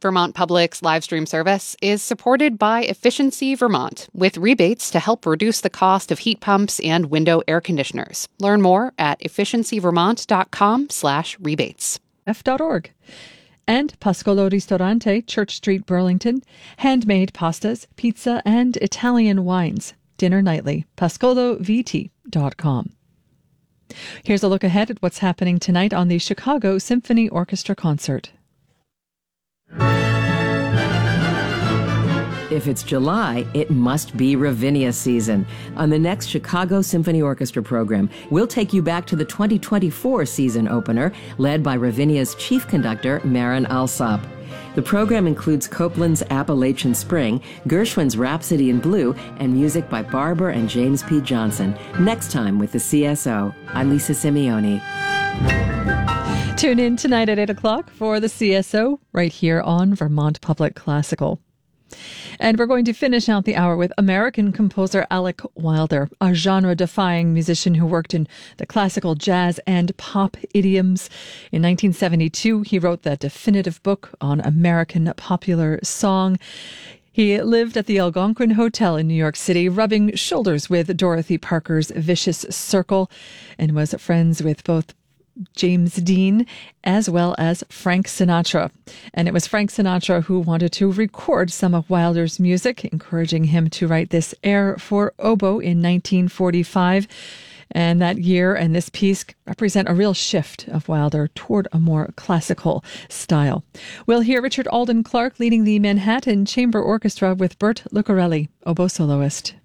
Vermont Public's live stream service is supported by Efficiency Vermont, with rebates to help reduce the cost of heat pumps and window air conditioners. Learn more at efficiencyvermont.com/rebates. f.org. And Pascolo Ristorante, Church Street, Burlington. Handmade pastas, pizza, and Italian wines. Dinner nightly. PascoloVT.com. Here's a look ahead at what's happening tonight on the Chicago Symphony Orchestra concert. If it's July, it must be Ravinia season. On the next Chicago Symphony Orchestra program, we'll take you back to the 2024 season opener, led by Ravinia's chief conductor, Marin Alsop. The program includes Copland's Appalachian Spring, Gershwin's Rhapsody in Blue, and music by Barber and James P. Johnson. Next time with the CSO, I'm Lisa Simeone. Tune in tonight at 8 o'clock for the CSO right here on Vermont Public Classical. And we're going to finish out the hour with American composer Alec Wilder, a genre-defying musician who worked in the classical, jazz, and pop idioms. In 1972, he wrote the definitive book on American popular song. He lived at the Algonquin Hotel in New York City, rubbing shoulders with Dorothy Parker's Vicious Circle, and was friends with both James Dean as well as Frank Sinatra. And it was Frank Sinatra who wanted to record some of Wilder's music, encouraging him to write this air for oboe in 1945. And that year and this piece represent a real shift of Wilder toward a more classical style. We'll hear Richard Alden Clark leading the Manhattan Chamber Orchestra with Bert Lucarelli, oboe soloist.